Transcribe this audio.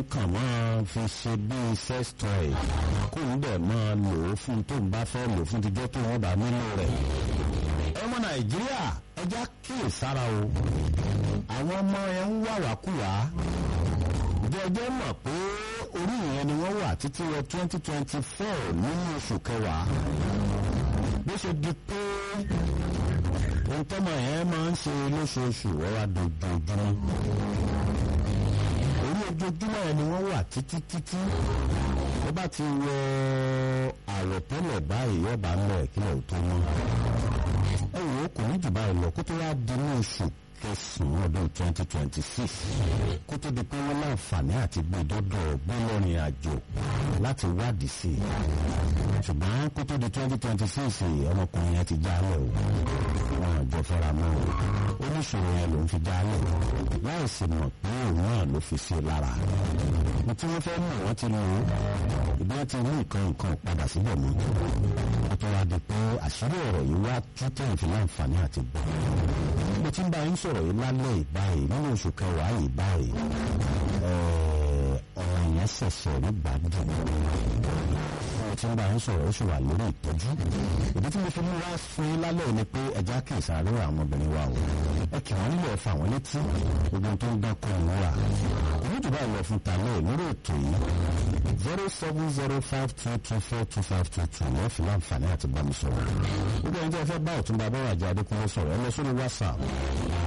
kàn máa fi ṣe bíi sex toy kó ń dẹ̀ máa lò ó fún tó ń bá fẹ́ lò fún tíjọ́ tó wọ́n bá nílò rẹ̀. ọmọ Nàìjíríà ẹja kíyè sára o àwọn ọmọ ẹ ń wàwákùwà jẹjẹ mọ̀ pé orí ìyẹn ni wọ́n wà títí wọ 2024 nínú oṣù kẹwàá bó ṣe di pé ohun tọ́mọ yẹn máa ń ṣe lóṣooṣù ọ̀rọ̀ àdójúmọ́ orí ojoojúmọ́ yẹn ni wọ́n wà títí ó bá ti wọ àròtẹ́lẹ̀ báyìí ọba ń lọ ìkílẹ̀ tó mọ́ ẹ wò ó kò ní jù báyìí lọ kó tó wá di ní oṣù kẹsàn-án ọdún 2026 kó tó di pé wọ́n láǹfààní àti gbé dọ́dọ̀ gbọ́lọ́rin àjò láti wádìí sí i ṣùgbọ́n kó tó di 2026 ọmọkùnrin yẹn ti jálẹ̀ o wọn àjọ fẹ́ra mọ́ o oníṣòro yẹn ló ń fi jálẹ̀ láì sì mọ̀ pé òun náà ló fi sí i lára ní tí wọ́n fẹ́ mọ̀ wọ́n ti lò ó ìbí wọ́n ti rí nǹkan padà síbẹ̀ mọ́ ó tó wá di pé àṣírí ọ̀rọ̀ yìí wá tú tẹ̀yìn fi láǹfààní àti gbọ́ mo ti ń bá yín sọ̀rọ̀ yìí lálẹ́ ìbáyìí nínú oṣù kẹwàá yìí báyìí ọ̀rọ̀ yẹn ṣẹ̀ṣẹ̀ rí gbàdùn mo ti ń bá yín sọ̀rọ̀ ó sì wà lórí ìtọ́jú ìdí tí mo fi mú wá fún yín lálẹ́ ni pé ẹja kì í sáré àwọn obìnrin wa o ẹ kì wọ́n nílò ẹ̀fà wọn létí gbogbo tó ń dán kọ́ ìlú wa ìlú jù báyìí lọ fún tàlẹ́ lórí ètò yìí 07052242522 lọ́ọ́ fi láǹfààní àti bá mi sọ̀rọ̀ gbogbo ẹni tí a fẹ́ bá Ọ̀túnba Bọ́lájí Adékúnlé sọ̀rọ̀ ẹ lọ sórí WhatsApp